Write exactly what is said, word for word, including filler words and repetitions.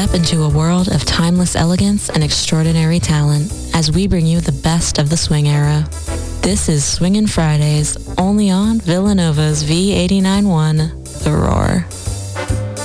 Step into a world of timeless elegance and extraordinary talent as we bring you the best of the swing era. This is Swingin' Fridays, only on Villanova's V eighty-nine point one, The Roar.